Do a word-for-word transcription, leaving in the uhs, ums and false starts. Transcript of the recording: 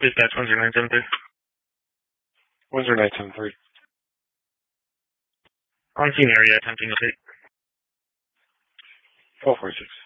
Dispatch one zero nine seven three. one zero nine seven three. On scene area attempting to take. twelve forty-six.